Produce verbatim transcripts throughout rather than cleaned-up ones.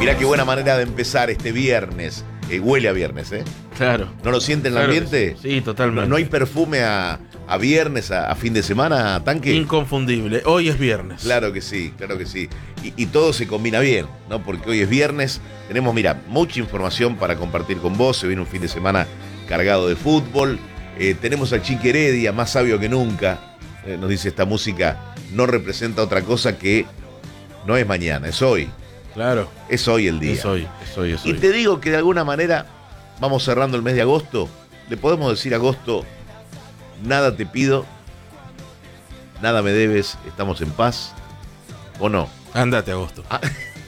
Mirá qué buena manera de empezar este viernes. Eh, huele a viernes, ¿eh? Claro. ¿No lo siente en el Claro ambiente? Sí, sí, totalmente. ¿No, no hay perfume a, a viernes, a, a fin de semana, Tanque? Inconfundible. Hoy es viernes. Claro que sí, claro que sí. Y, y todo se combina bien, ¿no? Porque hoy es viernes. Tenemos, mira, mucha información para compartir con vos. Se viene un fin de semana cargado de fútbol. Eh, tenemos al Chiqui Heredia, más sabio que nunca. Eh, nos dice, esta música no representa otra cosa que no es mañana, es hoy. Claro. Es hoy el día. Es hoy, es hoy, es hoy. Y te digo que de alguna manera vamos cerrando el mes de agosto. Le podemos decir a agosto, nada te pido, nada me debes, estamos en paz, ¿o no? Andate, agosto. Ah.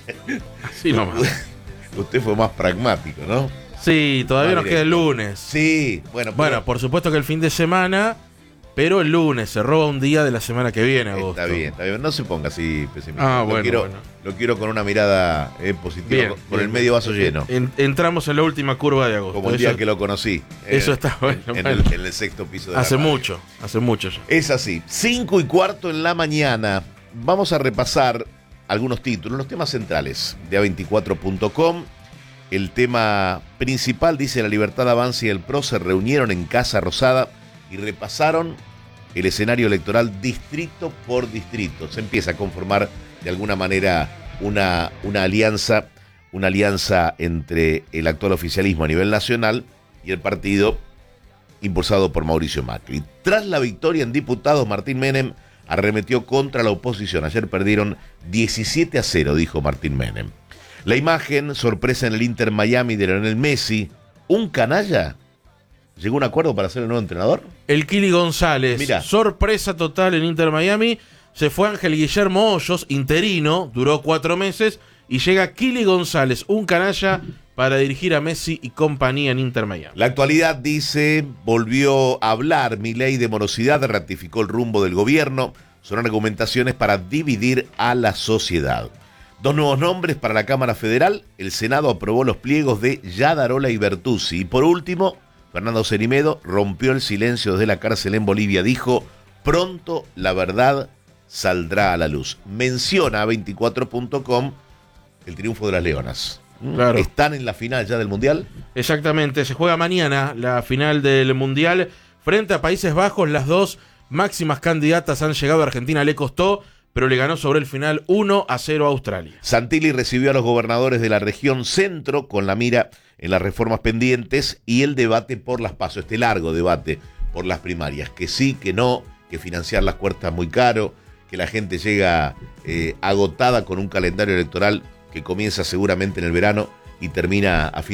Así nomás. Usted fue más pragmático, ¿no? Sí, todavía Más nos queda el directo. lunes. Sí, bueno. Pero Bueno, por supuesto que el fin de semana, pero el lunes se roba un día de la semana que viene, agosto. Está bien, está bien. No se ponga así pesimista. Ah, lo bueno, quiero, bueno. Lo quiero con una mirada eh, positiva, Bien, con, con bien, el medio vaso lleno. En- entramos en la última curva de agosto. Como el Eso- día que lo conocí. eh, eso está bueno, En, en bueno. el, en el sexto piso de la Hace radio. mucho, hace mucho ya. Es así. Cinco y cuarto en la mañana. Vamos a repasar algunos títulos, los temas centrales de A veinticuatro punto com. El tema principal, dice: La Libertad Avanza y el P R O se reunieron en Casa Rosada y repasaron el escenario electoral distrito por distrito. Se empieza a conformar de alguna manera una, una alianza, una alianza entre el actual oficialismo a nivel nacional y el partido impulsado por Mauricio Macri. Tras la victoria en diputados, Martín Menem arremetió contra la oposición. Ayer perdieron diecisiete a cero, dijo Martín Menem. La imagen, sorpresa en el Inter Miami de Lionel Messi, un canalla, llegó a un acuerdo para ser el nuevo entrenador. El Kili González, Mirá. sorpresa total en Inter Miami. Se fue Ángel Guillermo Hoyos, interino, duró cuatro meses. Y llega Kili González, un canalla, para dirigir a Messi y compañía en Inter Miami. La actualidad, dice, volvió a hablar Milei de morosidad, ratificó el rumbo del gobierno. Son argumentaciones para dividir a la sociedad. Dos nuevos nombres para la Cámara Federal. El Senado aprobó los pliegos de Yadarola y Bertuzzi. Y por último, Fernando Cerimedo rompió el silencio desde la cárcel en Bolivia. Dijo, pronto la verdad saldrá a la luz. Menciona a veinticuatro punto com el triunfo de las Leonas. Claro. ¿Están en la final ya del Mundial? Exactamente, se juega mañana la final del Mundial frente a Países Bajos. Las dos máximas candidatas han llegado. A Argentina le costó, pero le ganó sobre el final uno a cero a Australia. Santilli recibió a los gobernadores de la región centro con la mira en las reformas pendientes y el debate por las PASO, este largo debate por las primarias, que sí, que no, que financiar las cuesta muy caro, que la gente llega eh, agotada con un calendario electoral que comienza seguramente en el verano y termina a fin